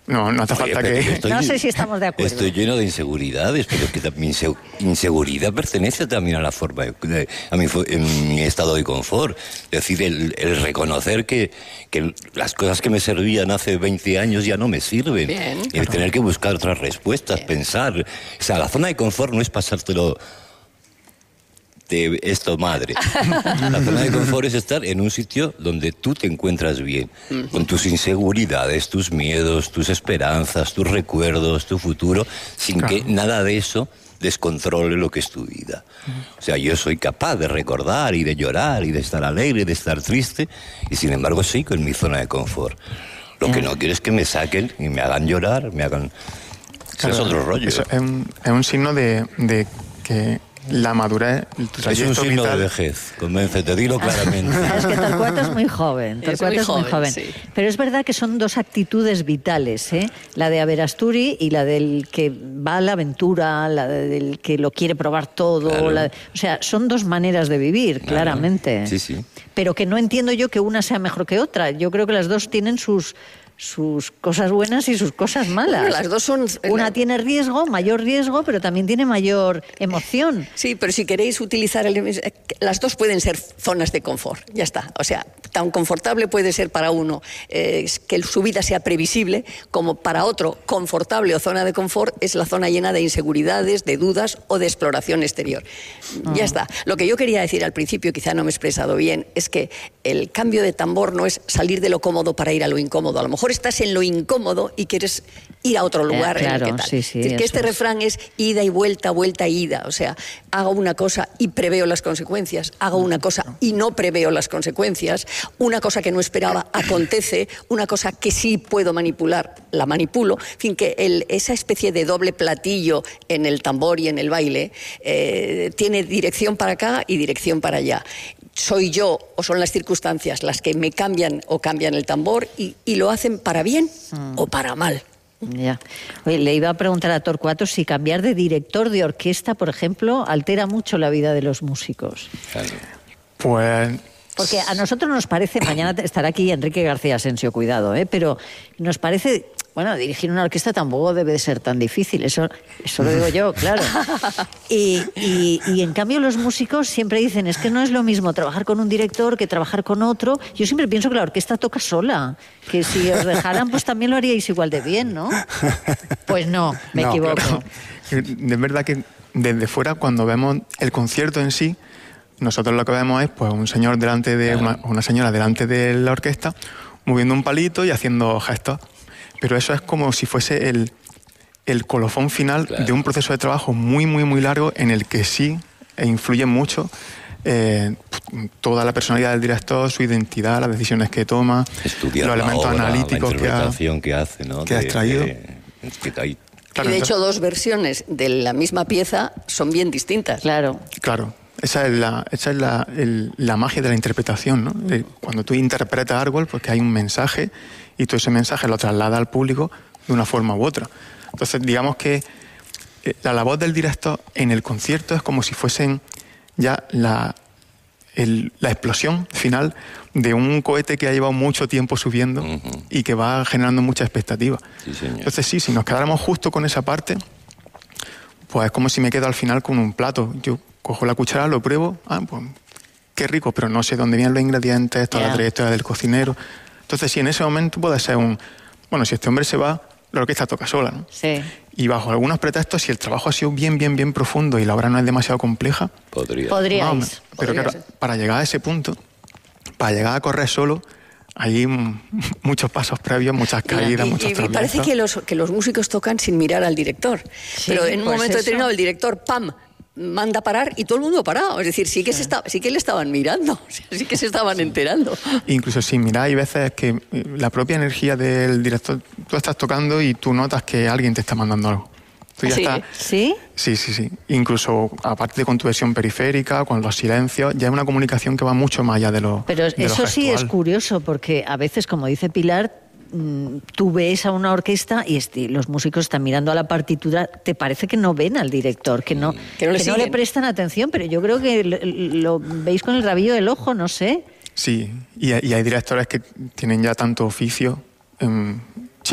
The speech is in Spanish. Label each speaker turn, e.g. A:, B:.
A: No hace falta que...
B: No sé si estamos de acuerdo.
C: Estoy lleno de inseguridades, pero que mi inseguridad pertenece también a la forma, a mi estado de confort. Es decir, el reconocer que las cosas que me servían hace 20 años ya no me sirven.
D: Bien.
C: El tener que buscar otras respuestas, pensar. O sea, la zona de confort no es pasártelo de esto madre. La zona de confort es estar en un sitio donde tú te encuentras bien, con tus inseguridades, tus miedos, tus esperanzas, tus recuerdos, tu futuro, sin que nada de eso descontrole lo que es tu vida. O sea, yo soy capaz de recordar y de llorar y de estar alegre y de estar triste, y sin embargo sigo en mi zona de confort. Lo que no quiero es que me saquen y me hagan llorar, me hagan... Eso es otro rollo.
A: Eso es un signo de que la madurez, tu trayecto
C: es un signo
A: vital...
C: de vejez, convéncete, dilo claramente.
B: Es que Torcuato es muy joven, Torcuato es muy joven.
D: Sí.
B: Pero es verdad que son dos actitudes vitales, ¿eh? La de Aberasturi y la del que va a la aventura, la del que lo quiere probar todo.
C: Claro.
B: O sea, son dos maneras de vivir, claramente.
C: Sí, sí.
B: Pero que no entiendo yo que una sea mejor que otra. Yo creo que las dos tienen sus cosas buenas y sus cosas malas.
D: Bueno, las dos son...
B: Una tiene mayor riesgo, pero también tiene mayor emoción.
D: Sí, pero si queréis utilizar las dos pueden ser zonas de confort, ya está. O sea, tan confortable puede ser para uno que su vida sea previsible, como para otro confortable o zona de confort es la zona llena de inseguridades, de dudas o de exploración exterior. Ya está. Lo que yo quería decir al principio, quizá no me he expresado bien, es que el cambio de tambor no es salir de lo cómodo para ir a lo incómodo. A lo mejor estás en lo incómodo y quieres ir a otro lugar.
B: Claro,
D: en el que tal.
B: sí,
D: Es decir, que este
B: es.
D: refrán es ida y vuelta, vuelta y ida. O sea, hago una cosa y preveo las consecuencias, hago una cosa y no preveo las consecuencias, una cosa que no esperaba acontece, una cosa que sí puedo manipular, la manipulo. En fin, que esa especie de doble platillo en el tambor y en el baile tiene dirección para acá y dirección para allá. Soy yo o son las circunstancias las que me cambian o cambian el tambor y lo hacen para bien o para mal.
B: Ya. Oye, le iba a preguntar a Torcuato si cambiar de director de orquesta, por ejemplo, altera mucho la vida de los músicos.
C: Claro.
A: Pues...
B: Porque a nosotros nos parece, mañana estará aquí Enrique García Asensio, cuidado, pero nos parece, bueno, dirigir una orquesta tampoco debe de ser tan difícil, eso lo digo yo, claro. Y en cambio los músicos siempre dicen, es que no es lo mismo trabajar con un director que trabajar con otro. Yo siempre pienso que la orquesta toca sola, que si os dejaran pues también lo haríais igual de bien, ¿no? Pues no, me equivoco.
A: Claro. De verdad que desde fuera, cuando vemos el concierto en sí, nosotros lo que vemos es pues un señor delante de una señora delante de la orquesta moviendo un palito y haciendo gestos, pero eso es como si fuese el colofón final de un proceso de trabajo muy muy muy largo en el que sí influye mucho toda la personalidad del director, su identidad, las decisiones que toma,
C: estudiar
A: los elementos analíticos
C: la interpretación que hace, ¿no?
A: que ha extraído.
D: Y de hecho 2 versiones de la misma pieza son bien distintas.
B: Claro.
A: Esa es la magia de la interpretación, ¿no? Cuando tú interpretas algo, porque hay un mensaje y tú ese mensaje lo trasladas al público de una forma u otra. Entonces, digamos que la labor del director en el concierto es como si fuesen ya la explosión final de un cohete que ha llevado mucho tiempo subiendo y que va generando mucha expectativa.
C: Sí, señor.
A: Entonces, sí, si nos quedáramos justo con esa parte, pues es como si me quedo al final con un plato. Yo cojo la cuchara, lo pruebo, pues qué rico, pero no sé dónde vienen los ingredientes, toda la trayectoria del cocinero. Entonces, sí, en ese momento puede ser bueno, si este hombre se va, la orquesta toca sola, ¿no?
B: Sí.
A: Y bajo algunos pretextos, si el trabajo ha sido bien profundo y la obra no es demasiado compleja,
B: Podríais.
A: pero claro, para llegar a ese punto, para llegar a correr solo, hay muchos pasos previos, muchas caídas, muchos tropiezos.
D: Y parece que los músicos tocan sin mirar al director.
B: Sí,
D: pero en un
B: pues
D: momento
B: eso.
D: determinado el director, ¡pam!, manda parar y todo el mundo parado. Es decir, sí que le estaban mirando, o sea, sí que se estaban enterando.
A: Incluso sin mirar, hay veces que la propia energía del director, tú estás tocando y tú notas que alguien te está mandando algo. Tú ya estás...
B: ¿Sí?
A: Sí. Incluso, aparte de con tu versión periférica, con los silencios, ya es una comunicación que va mucho más allá de lo
B: Pero
A: de lo
B: eso sí es
A: gestual.
B: curioso, porque a veces, como dice Pilar, tú ves a una orquesta y los músicos están mirando a la partitura, te parece que no ven al director, que no le prestan atención, pero yo creo que lo veis con el rabillo del ojo, no sé.
A: Sí, y hay directores que tienen ya tanto oficio